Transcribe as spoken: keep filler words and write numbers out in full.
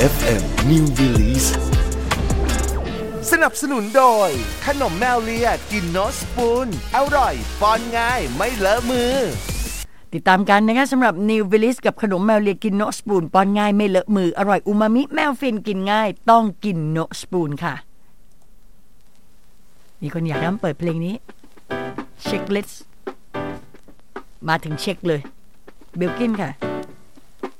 เอฟ เอ็ม New Release สนับสนุนโดยขนมแมวเลียกินโนสปูนอร่อยป้อนง่ายไม่เลอะมือติดตามกันนะคะสำหรับ New Release กับขนมแมวเลียกินโนสปูนป้อนง่ายไม่เลอะมืออร่อยอูมามิแมวฟินกินง่ายต้องกินโนสปูนค่ะมีคนอยากให้เปิดเพลงนี้เช็คลิสต์มาถึงเช็คเลยเบลกินค่ะ